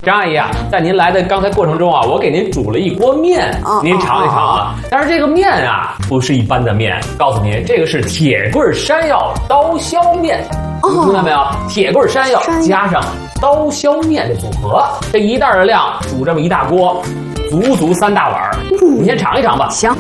张阿姨啊，在您来的刚才过程中啊，我给您煮了一锅面，您尝一尝啊。但是这个面啊，不是一般的面，告诉您，这个是铁棍山药刀削面。明白没有？铁棍山药加上刀削面的组合，这一袋的量煮这么一大锅，足3大碗。你先尝一尝吧。 行。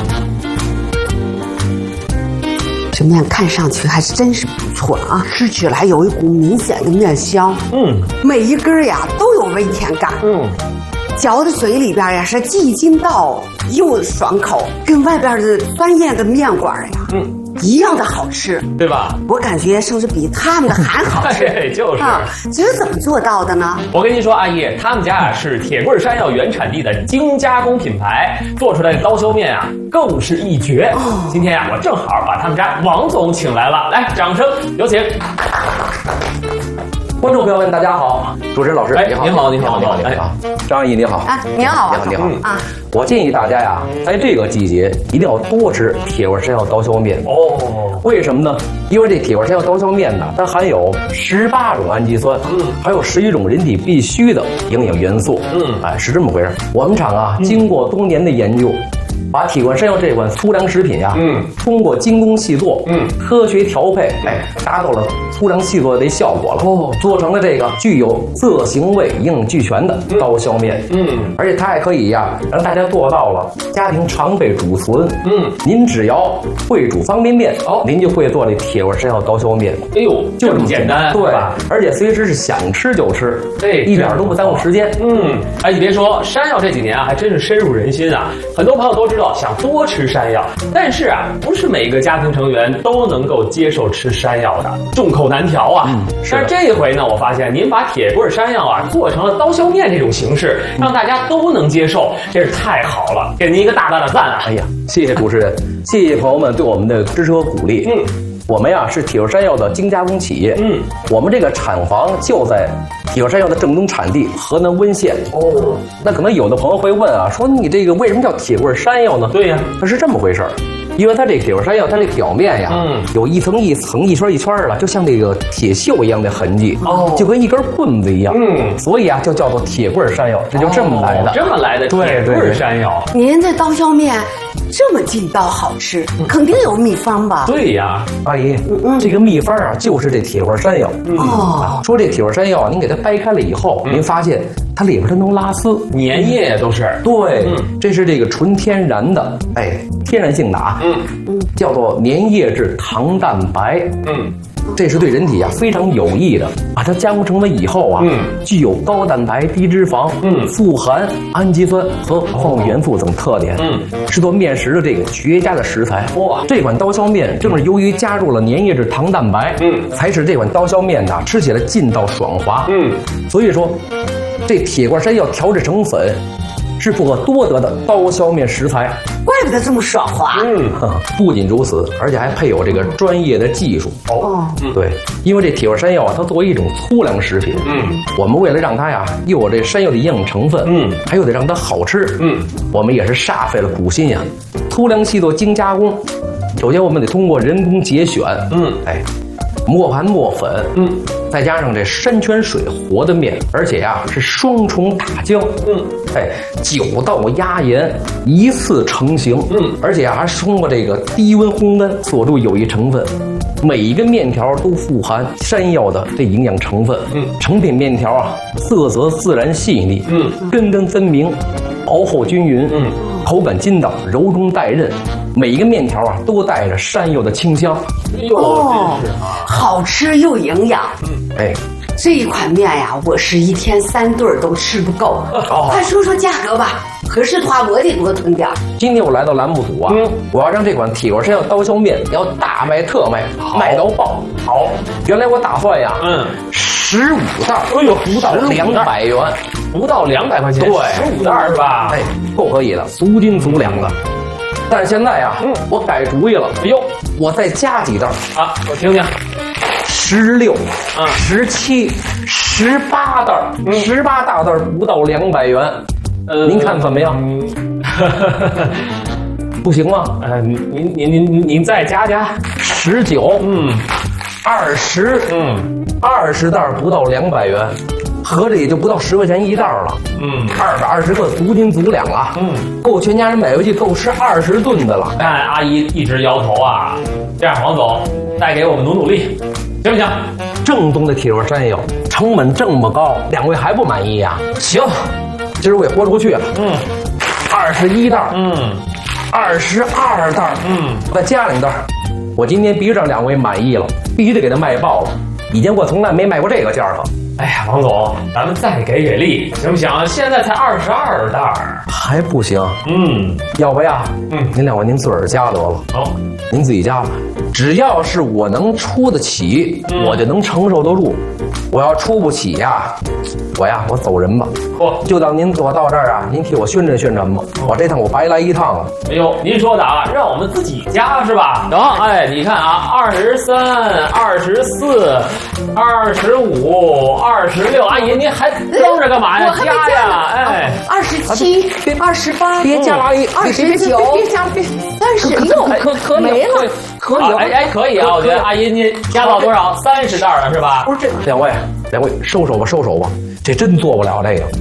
这面看上去还是真是不错啊，吃起来有一股明显的面香。每一根呀都有微甜感。嚼在嘴里边呀是既筋道又爽口，跟外边的酸艳的面馆呀，一样的好吃， 对吧？ 我感觉甚至比他们的还好吃。 就是这是怎么做到的呢？ 我跟您说，阿姨，他们家啊是铁棍山药原产地的精加工品牌，做出来的刀削面啊更是一绝。今天啊，我正好把他们家王总请来了，来，掌声有请。 观众朋友们，大家好，主持人老师，你好， 你好， 张阿姨你好啊，你好， 你好啊！我建议大家呀，在这个季节一定要多吃铁棍山药刀削面哦。为什么呢？因为这铁棍山药刀削面呢，它含有18种氨基酸，还有11种人体必需的营养元素，是这么回事。我们厂啊，经过多年的研究。把铁棍山药这款粗粮食品呀，通过精工细作，科学调配，达到了粗粮细作的效果了。做成了这个具有色形味营养俱全的刀削面。而且它还可以呀，让大家做到了家庭常备储存。您只要会煮方便面，您就会做这铁棍山药刀削面。 哎呦，就这么简单， 对吧？而且随时是想吃就吃，一点都不耽误时间。 你别说，山药这几年啊，还真是深入人心啊。很多朋友都知道。想多吃山药，但是啊，不是每个家庭成员都能够接受吃山药的，众口难调啊。但是这一回呢，我发现您把铁棍山药啊做成了刀削面这种形式，让大家都能接受，真是太好了，给您一个大大的赞啊！ 哎呀，谢谢主持人，谢谢朋友们对我们的支持和鼓励。我们呀是铁棍山药的精加工企业，我们这个厂房就在铁棍山药的正宗产地河南温县。那可能有的朋友会问啊，说你这个为什么叫铁棍山药呢？ 对呀， 它是这么回事儿。因为它这铁棍山药，它这表面呀，有一层一层、一圈一圈的，就像这个铁锈一样的痕迹，就跟一根棍子一样，所以啊，就叫做铁棍山药，这就这么来的。 这么来的铁棍山药。 您这刀削面这么劲道好吃，肯定有秘方吧？ 对呀， 阿姨，这个秘方啊，就是这铁棍山药。说这铁棍山药，您给它掰开了以后，您发现它里边它能拉丝， 粘液都是。 对，这是这个纯天然的，天然性的啊。叫做粘液质糖蛋白。这是对人体啊非常有益的。把它加工成为以后啊，具有高蛋白、低脂肪，富含氨基酸和矿物元素等特点，是做面食的这个绝佳的食材。哇，这款刀削面正是由于加入了粘液质糖蛋白，才使这款刀削面呢吃起来劲道爽滑。所以说，这铁棍山药调制成粉。是不可多得的刀削面食材， 怪不得这么爽滑。 不仅如此，而且还配有这个专业的技术。对，因为这铁棍山药啊，它作为一种粗粮食品，我们为了让它呀又有这山药的营养成分，还有得让它好吃，我们也是煞费了苦心呀。粗粮细做精加工，首先我们得通过人工节选，磨盘磨粉，再加上这山泉水和的面，而且呀是双重打浆，9道压盐一次成型，而且还是通过这个低温烘干锁住有益成分，每一个面条都富含山药的这营养成分，成品面条啊色泽自然细腻，根根分明，薄厚均匀，口感筋道，柔中带韧，每一个面条啊都带着山药的清香。 好吃又营养。这一款面呀，我是1天3顿都吃不够。快说说价格吧，合适的话我得多囤点。 今天我来到栏目组啊，我要让这款铁棍山药刀削面要大卖特卖，卖到爆。好，原来我打算呀，15袋，不到200元， 不到200块钱，对，15袋是吧？ 够可以的，足斤足两的。但是现在呀，我改主意了，我再加几袋啊，我听听。 16、17、18袋，18大袋不到200元，您看怎么样？不行吗？ 您再加加 19，20，20袋不到200元。 合着也就不到10块钱一袋了。220个足斤足两了。够全家人买回去够吃20顿的了。 但阿姨一直摇头啊。这样，王总再给我们努力，行不行？ 正宗的铁味山药，成本这么高，2位还不满意呀？行，今儿我也豁出去了。21袋。22袋。再加2袋。我今天必须让2位满意了，必须得给他卖爆了。以前我从来没卖过这个价格。 哎呀，王总，咱们再给力，行不行？现在才22袋， 还不行。要不呀？您2位您自个儿加得了。 好， 您自己加吧。只要是我能出得起，我就能承受得住。我要出不起呀，我走人吧。就当您我到这儿啊，您替我宣传宣传吧。我这趟我白来一趟了。 哎呦，您说的啊，让我们自己加是吧？行，哎，你看啊，23、24、25、26，阿姨您还愣着干嘛呀？加呀，哎 ，27、28， 别加了，阿姨 ，29，别加，别36， 可以没了， 可以， 哎，可以啊，我觉得阿姨您加到多少？30袋了是吧？ 不是这2位收手吧，这真做不了这个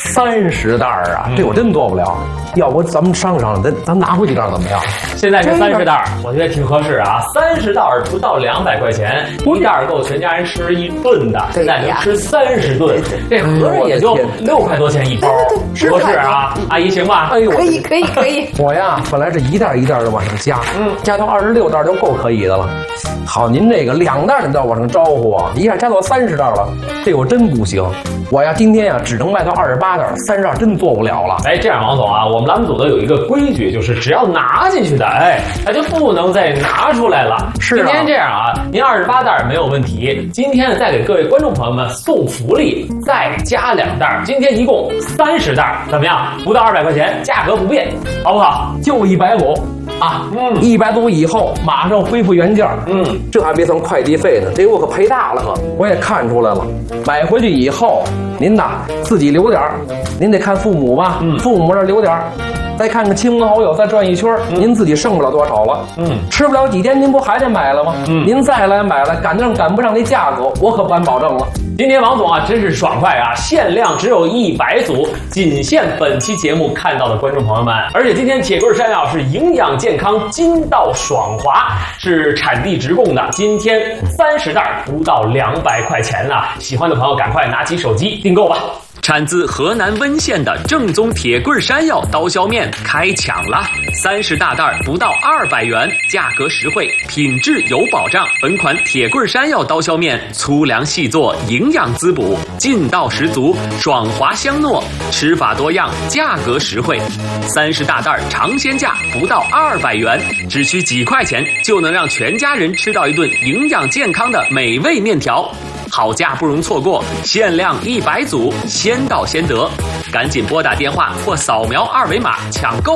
30袋啊，这我真做不了。要不咱们商量，咱拿回几袋怎么样？ 现在是30袋，我觉得挺合适啊。30袋不到200块钱，一袋够全家人吃1顿的，现在能吃30顿，这合着也就6块多钱一包，合适啊？阿姨行吧？ 哎呦，可以。 我呀，本来是一袋一袋的往上加，加到26袋就够可以的了。好，您这个2袋您都要往上招呼啊，一下加到30袋了，这我真不行。我呀，今天呀只能卖到28袋，30袋真做不了了。 哎，这样王总啊，我们栏目组的有一个规矩，就是只要拿进去的，哎，它就不能再拿出来了。 是啊。 今天这样啊，您28袋没有问题。今天再给各位观众朋友们送福利，再加2袋，今天一共30袋，怎么样？不到200块钱，价格不变，好不好？ 就100组啊，100组以后马上恢复原价。这还别算快递费呢，这我可赔大了可。我也看出来了，买回去以后，您呐自己留点儿，您得看父母吧，父母那留点儿，再看看亲朋好友，再转一圈，您自己剩不了多少了。吃不了几天，您不还得买了吗？您再来买了，赶不上那价格，我可不敢保证了。 今天王总啊，真是爽快啊！限量只有100组，仅限本期节目看到的观众朋友们。而且今天铁棍山药是营养健康、筋道爽滑，是产地直供的。今天30袋不到200块钱了，喜欢的朋友赶快拿起手机订购吧。产自河南温县的正宗铁棍山药刀削面开抢了，30大袋不到200元，价格实惠，品质有保障。本款铁棍山药刀削面粗粮细做，营养滋补，劲道十足，爽滑香糯，吃法多样，价格实惠。30大袋尝鲜价不到200元，只需几块钱就能让全家人吃到一顿营养健康的美味面条。好价不容错过，限量100组，先到先得，赶紧拨打电话或扫描2维码抢购。